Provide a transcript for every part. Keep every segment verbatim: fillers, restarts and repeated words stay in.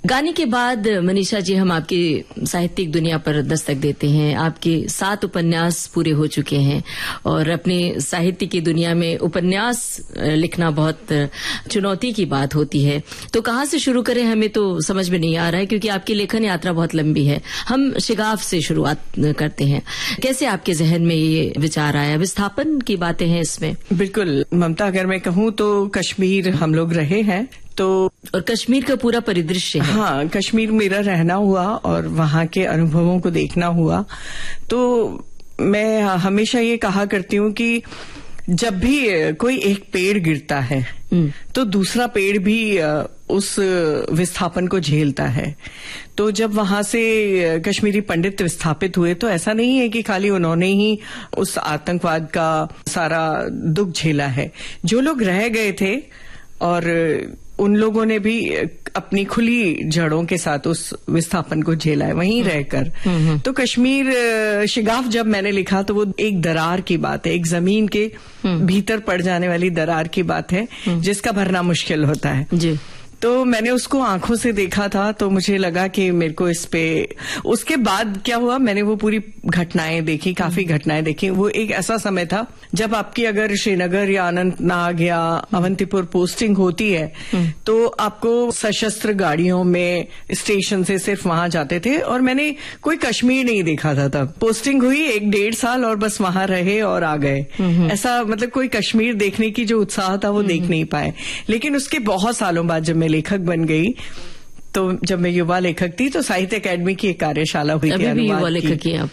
गाने के बाद मनीषा जी हम आपकी साहित्यिक दुनिया पर दस्तक देते हैं। आपके सात उपन्यास पूरे हो चुके हैं और अपने साहित्य की दुनिया में उपन्यास लिखना बहुत चुनौती की बात होती है। तो कहाँ से शुरू करें हमें तो समझ में नहीं आ रहा है, क्योंकि आपकी लेखन यात्रा बहुत लंबी है। हम शिगाफ से शुरुआत करते हैं। कैसे आपके जहन में ये विचार आया? विस्थापन की बातें हैं इसमें। बिल्कुल ममता, अगर मैं कहूँ तो कश्मीर हम लोग रहे हैं, तो और कश्मीर का पूरा परिदृश्य है। हाँ, कश्मीर मेरा रहना हुआ और वहाँ के अनुभवों को देखना हुआ। तो मैं हमेशा ये कहा करती हूँ कि जब भी कोई एक पेड़ गिरता है तो दूसरा पेड़ भी उस विस्थापन को झेलता है। तो जब वहां से कश्मीरी पंडित विस्थापित हुए तो ऐसा नहीं है कि खाली उन्होंने ही उस आतंकवाद का सारा दुख झेला है। जो लोग रह गए थे और उन लोगों ने भी अपनी खुली जड़ों के साथ उस विस्थापन को झेला है वहीं रहकर। तो कश्मीर शिगाफ जब मैंने लिखा तो वो एक दरार की बात है, एक जमीन के भीतर पड़ जाने वाली दरार की बात है जिसका भरना मुश्किल होता है जी। तो मैंने उसको आंखों से देखा था तो मुझे लगा कि मेरे को इस पे, उसके बाद क्या हुआ, मैंने वो पूरी घटनाएं देखी, काफी घटनाएं देखी। वो एक ऐसा समय था जब आपकी अगर श्रीनगर या अनंतनाग या अवंतीपुर पोस्टिंग होती है तो आपको सशस्त्र गाड़ियों में स्टेशन से सिर्फ वहां जाते थे और मैंने कोई कश्मीर नहीं देखा था तब। पोस्टिंग हुई एक डेढ़ साल और बस वहां रहे और आ गए। ऐसा मतलब कोई कश्मीर देखने की जो उत्साह था वो देख नहीं पाए। लेकिन उसके बहुत सालों बाद जब मैं लेखक बन गई, तो जब मैं युवा लेखक थी तो साहित्य अकादमी की एक कार्यशाला हुई थी। अभी भी युवा लेखक हैं आप।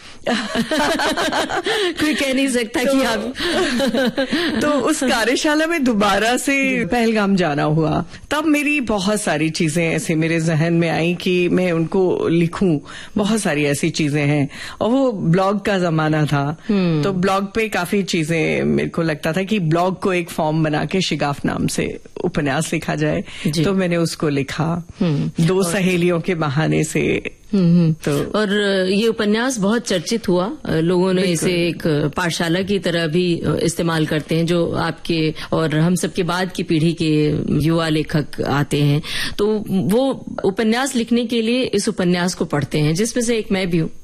कोई कह नहीं सकता तो, कि आप तो उस कार्यशाला में दोबारा से पहलगाम जाना हुआ। तब मेरी बहुत सारी चीजें ऐसे मेरे जहन में आई कि मैं उनको लिखूं। बहुत सारी ऐसी चीजें हैं और वो ब्लॉग का जमाना था तो ब्लॉग पे काफी चीजें मेरे को लगता था कि ब्लॉग को एक फॉर्म बना के शिगाफ नाम से उपन्यास लिखा जाए। तो मैंने उसको लिखा दो सहेलियों के बहाने से। तो और ये उपन्यास बहुत चर्चित हुआ। लोगों ने इसे एक पाठशाला की तरह भी इस्तेमाल करते हैं। जो आपके और हम सबके बाद की पीढ़ी के युवा लेखक आते हैं तो वो उपन्यास लिखने के लिए इस उपन्यास को पढ़ते हैं, जिसमें से एक मैं भी हूँ।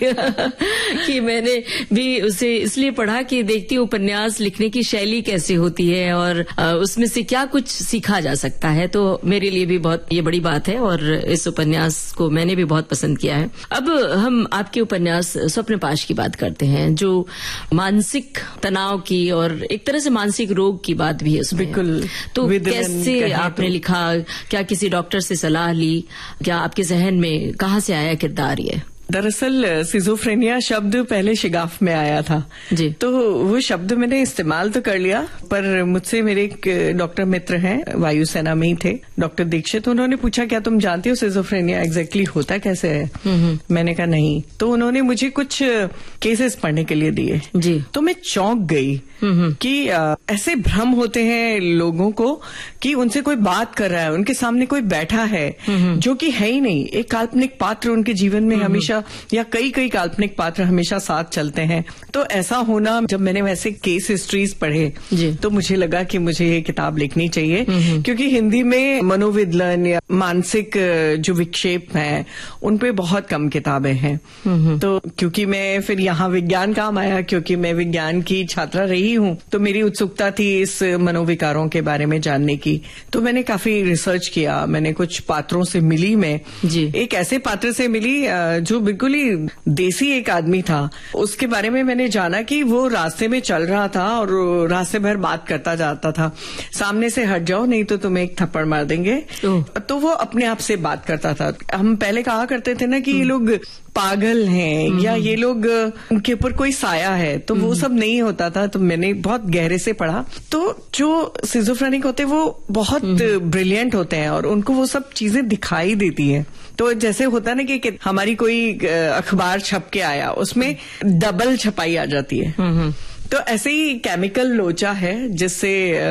कि मैंने भी उसे इसलिए पढ़ा कि देखती हूँ उपन्यास लिखने की शैली कैसे होती है और उसमें से क्या कुछ सीखा जा सकता है। तो मेरे लिए भी बहुत ये बड़ी बात है और इस उपन्यास को मैंने भी बहुत पसंद किया है। अब हम आपके उपन्यास स्वप्नपाश की बात करते हैं, जो मानसिक तनाव की और एक तरह से मानसिक रोग की बात भी है उसमें। बिल्कुल। तो कैसे आपने तो लिखा? क्या किसी डॉक्टर से सलाह ली? क्या आपके जहन में कहाँ से आया किरदार ये? दरअसल सिजोफ्रेनिया शब्द पहले शिगाफ में आया था जी। तो वो शब्द मैंने इस्तेमाल तो कर लिया, पर मुझसे मेरे एक डॉक्टर मित्र हैं, वायुसेना में ही थे, डॉक्टर दीक्षित। उन्होंने पूछा क्या तुम जानती हो सिजोफ्रेनिया एग्जैक्टली होता कैसे है? मैंने कहा नहीं। तो उन्होंने मुझे कुछ केसेस पढ़ने के लिए दिए जी। तो मैं चौंक गई कि ऐसे भ्रम होते हैं लोगों को कि उनसे कोई बात कर रहा है, उनके सामने कोई बैठा है जो कि है ही नहीं। एक काल्पनिक पात्र उनके जीवन में हमेशा या कई कई काल्पनिक पात्र हमेशा साथ चलते हैं। तो ऐसा होना, जब मैंने वैसे केस हिस्ट्रीज पढ़े तो मुझे लगा कि मुझे ये किताब लिखनी चाहिए, क्योंकि हिंदी में मनोविद्लन या मानसिक जो विक्षेप हैं उन पे बहुत कम किताबें हैं। तो क्योंकि मैं फिर यहाँ विज्ञान काम आया, क्योंकि मैं विज्ञान की छात्रा रही हूँ, तो मेरी उत्सुकता थी इस मनोविकारों के बारे में जानने की। तो मैंने काफी रिसर्च किया, मैंने कुछ पात्रों से मिली। मैं जी। एक ऐसे पात्र से मिली जो बिल्कुल ही देसी एक आदमी था। उसके बारे में मैंने जाना कि वो रास्ते में चल रहा था और रास्ते भर बात करता जाता था, सामने से हट जाओ नहीं तो तुम्हें एक थप्पड़ मार देंगे। तो वो अपने आप से बात करता था। हम पहले कहा करते थे ना कि ये लोग पागल हैं या ये लोग उनके ऊपर कोई साया है, तो वो सब नहीं होता था। तो मैंने बहुत गहरे से पढ़ा। तो जो सिजोफ्रेनिक होते हैं वो बहुत ब्रिलियंट होते हैं और उनको वो सब चीजें दिखाई देती हैं। तो जैसे होता है ना कि, कि हमारी कोई अखबार छप के आया, उसमें डबल छपाई आ जाती है। तो ऐसे ही केमिकल लोचा है जिससे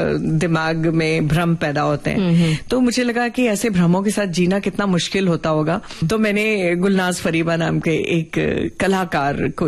दिमाग में भ्रम पैदा होते हैं। तो मुझे लगा कि ऐसे भ्रमों के साथ जीना कितना मुश्किल होता होगा। तो मैंने गुलनाज फरीबा नाम के एक कलाकार को